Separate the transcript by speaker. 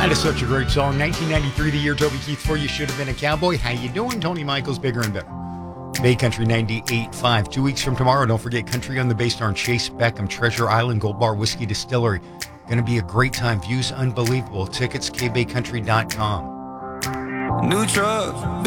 Speaker 1: That is such a great song. 1993, the year Toby Keith for You Should Have Been a Cowboy. How you doing? Tony Michaels, Bigger and Better. Bay Country 98.5. 2 weeks from tomorrow, don't forget Country on the Bay Star and Chase Beckham, Treasure Island Gold Bar Whiskey Distillery. Going to be a great time. Views unbelievable. Tickets, kbaycountry.com.
Speaker 2: New truck.